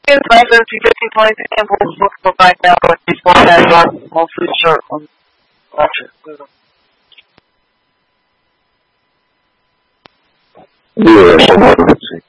seconds, 9:30, 15, 20 seconds, look for right now, but before that, mostly short on option. Yeah, let's see.